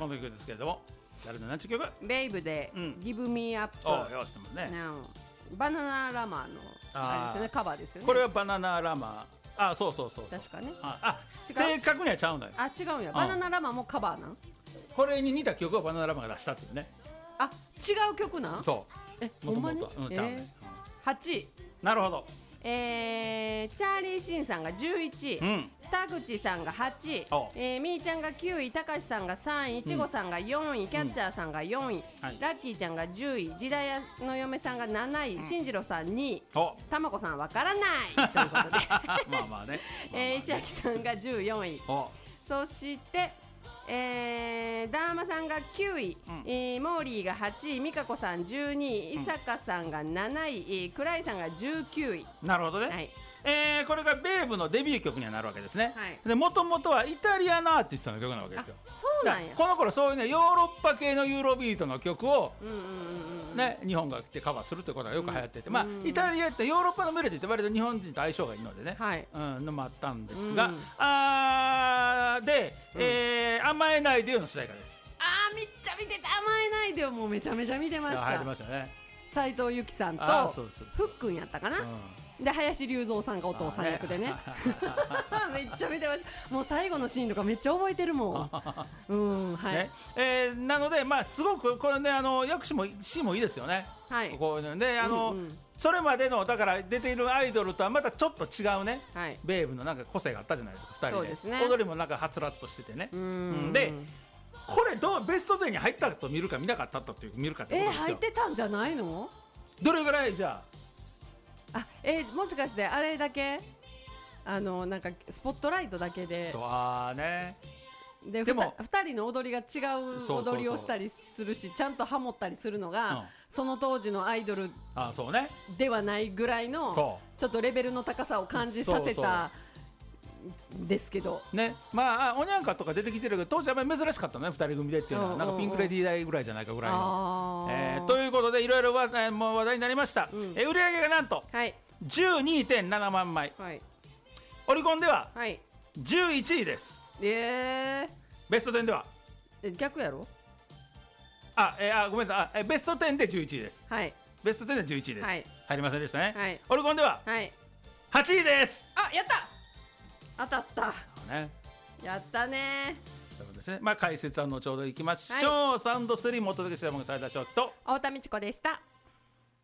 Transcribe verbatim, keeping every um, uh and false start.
この曲ですけれども、誰の何ちゅう曲？ ベイブで、うん、Give Me Up。 およしてますね。 バナナラマーのあれですね、カバーですよね。 これはバナナラマー。あ、そうそうそうそう。 確かね。 あ、あ正確にはちゃうのよ。 あ、違うんや。バナナラマーもカバーなん？ これに似た曲をバナナラマーが出したっていうね。 あ、違う曲なん？ そう。 え、ほんまに？ うん、ちゃうね。 はちい。 なるほど。 えー、チャーリー・シンさんがじゅういちい、うん、田口さんがはちい、えー、みーちゃんがきゅうい、たかしさんがさんい、いちごさんがよんい、うん、キャッチャーさんがよんい、うんはい、ラッキーちゃんがじゅうい、時代屋の嫁さんがなない、うん、進次郎さんにい、たまこさんわからないということでまあまあね、えー、石垣さんがじゅうよんい、そしてえー、ダーマさんがきゅうい、うんえー、モーリーがはちい、美香子さんじゅうにい、伊坂さんがなない、えー、倉井さんがじゅうきゅうい。 なるほどね、はいえー、これがベーブのデビュー曲にはなるわけですね、 はい、 でもともとはイタリアのアーティストの曲なわけですよ。 そうなんや。 この頃そういうねヨーロッパ系のユーロビートの曲を、うんうんうんね、日本が来てカバーするということがよく流行ってて、うんまあ、イタリアってヨーロッパのメロディーって割と日本人と相性がいいのでね、はいうん、のもあったんですが、うん、あーで、うんえー、甘えないでよの主題歌です。 あーめっちゃ見てた。甘えないでよもうめちゃめちゃ見てました。 入ってましたね。 斉藤由貴さんとふっくんやったかな、うん、で林隆三さんがお父さん役でねめっちゃ見てました。もう最後のシーンとかめっちゃ覚えてるもんうんはいねえー、なので、まあ、すごくこれねあの役詞もシーンもいいですよね、はい、こういうのであの、うんうん、それまでのだから出ているアイドルとはまたちょっと違うね、はい、ベーブのなんか個性があったじゃないですかふたり で, です、ね、踊りもなんかはつらつとしててねうん、うん、でこれどうベストテンに入ったと見るか見なかったという見るかってことですよ。 えー、入ってたんじゃないの？ どれぐらいじゃああ、えー、もしかしてあれだけあのなんかスポットライトだけであ、ね、 ででもふたりの踊りが違う踊りをしたりするしそうそうそうちゃんとハモったりするのが、うん、その当時のアイドルではないぐらいのちょっとレベルの高さを感じさせたですけどね、まあおにゃんかとか出てきてるけど当時はやっぱり珍しかったねふたり組でっていうのはなんかピンクレディー代ぐらいじゃないかぐらいの、えー、ということでいろいろ話題になりました、うん、え売り上げがなんと、はい、じゅうにてんななまんまい、はい、オリコンではじゅういちいです、 はい、えー、 ベストテンではえ逆やろあ、えー、あごめんなさいあえベストテンでじゅういちいです、はい、ベストテンでじゅういちいです、はい、入りませんでしたね、はい、オリコンでははちいです。 あやった当たった、ね、やったね。 ということですね。まあ解説は後ほどいきましょう、はい、サウンドスリーもお届けしたものが斉田翔樹と太田美智子でした。